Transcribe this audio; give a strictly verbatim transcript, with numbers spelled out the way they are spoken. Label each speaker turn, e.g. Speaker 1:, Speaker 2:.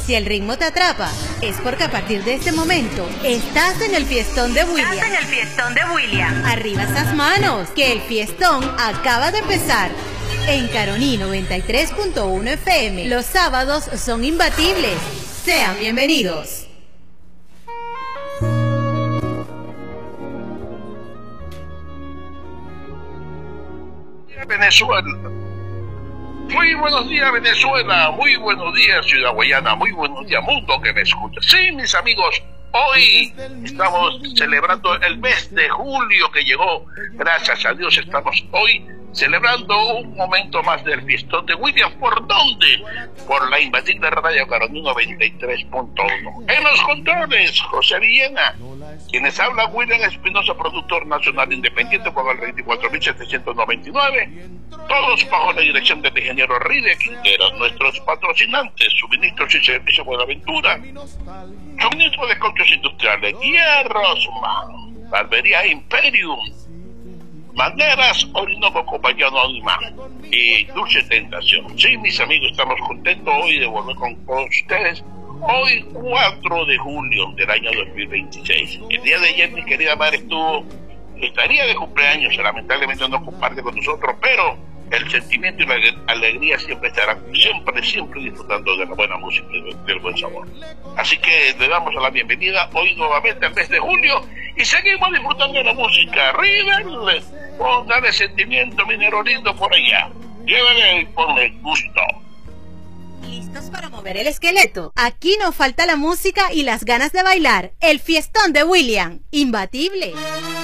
Speaker 1: Si el ritmo te atrapa, es porque a partir de este momento estás en el fiestón de William.
Speaker 2: Estás en el fiestón de William.
Speaker 1: Arriba esas manos, que el fiestón acaba de empezar. En Caroní noventa y tres punto uno F M, los sábados son imbatibles. Sean bienvenidos.
Speaker 3: Venezuela. Muy buenos días, Venezuela. Muy buenos días, Ciudad Guayana. Muy buenos días, mundo que me escucha. Sí, mis amigos, hoy estamos celebrando el mes de julio que llegó. Gracias a Dios estamos hoy celebrando un momento más del fiestón de William. ¿Por dónde? Por la imbatible Radio Caroní noventa y tres punto uno. En los controles, José Villena. Quienes habla, William Espinosa, productor nacional independiente, con el veinticuatro mil setecientos noventa y nueve. Todos bajo la dirección del ingeniero Ride Quintero. Nuestros patrocinantes: Suministros y Servicios Buenaventura, Suministro de Cauchos Industriales, Hierros Man, Barbería Imperium, Maneras Orinoco Compañía Anónima y Dulce Tentación. Sí, mis amigos, estamos contentos hoy de volver con, con ustedes. Hoy, cuatro de julio del año dos mil veintiséis. El día de ayer mi querida madre estuvo, estaría de cumpleaños, lamentablemente no comparte con nosotros, pero el sentimiento y la alegría siempre estarán, siempre, siempre disfrutando de la buena música y del buen sabor. Así que le damos la bienvenida hoy nuevamente al mes de julio y seguimos disfrutando de la música. River, póngale sentimiento, minero lindo, por allá. Llévele y ponle gusto.
Speaker 1: ¿Listos para mover el esqueleto? Aquí no falta la música y las ganas de bailar. El fiestón de William, imbatible.